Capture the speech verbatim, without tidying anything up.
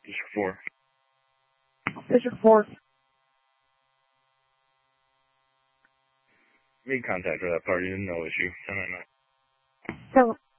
District four. District four. Made contact with that party, no issue. ten nine nine. So,